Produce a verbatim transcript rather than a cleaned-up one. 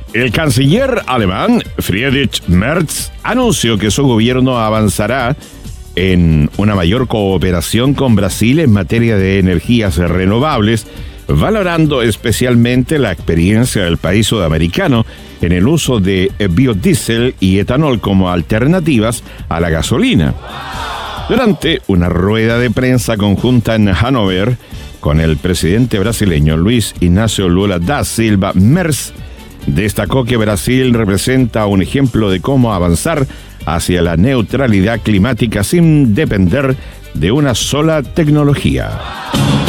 El canciller alemán Friedrich Merz anunció que su gobierno avanzará en una mayor cooperación con Brasil en materia de energías renovables, valorando especialmente la experiencia del país sudamericano en el uso de biodiesel y etanol como alternativas a la gasolina. Durante una rueda de prensa conjunta en Hannover con el presidente brasileño Luis Inácio Lula da Silva, Merz destacó que Brasil representa un ejemplo de cómo avanzar hacia la neutralidad climática sin depender de una sola tecnología.